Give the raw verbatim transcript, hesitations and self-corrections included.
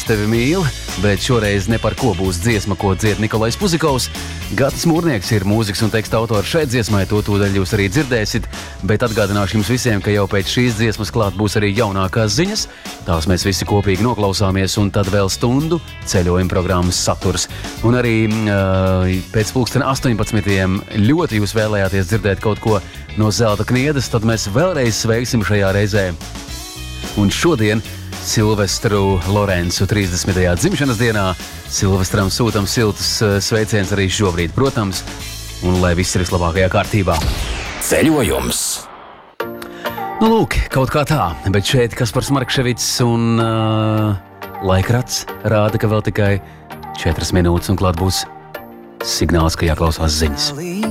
es tevi mīlu, bet šoreiz ne par ko būs dziesma, ko dzied Nikolais Puzikovs. Gatis Mūrnieks ir mūzikas un teksta autors šeit dziesmai, to tūdaļ jūs arī dzirdēsit, bet atgādināšu jums visiem, ka jau pēc šīs dziesmas klāt būs arī jaunākās ziņas. Tās mēs visi kopīgi noklausāmies, un tad vēl stundu ceļojuma programmas saturs. Un arī uh, pēc pulksteni astoņpadsmitiem ļoti jūs vēlējāties dzirdēt kaut ko no Zelta Kniedes, tad mēs vēlreiz sveiksim šajā reizē. Un šodien Silvestru Lorencu trīsdesmitajā dzimšanas dienā. Silvestram sūtam siltus sveiciens arī šobrīd, protams, un lai viss ir vislabākajā kārtībā. Ceļojums! Nu, lūk, kaut kā tā, bet šeit Kaspars Markševics un uh, laikrats rāda, ka vēl tikai četras minūtes un klāt būs signāls, ka jāklausās ziņas.